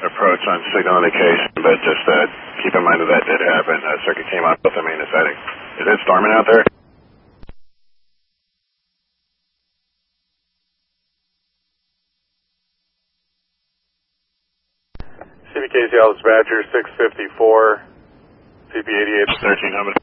approach on signal indication, but just keep in mind that did happen. Circuit came out with the main setting. Is it storming out there? CBKCL dispatcher 654, CP88. 1300.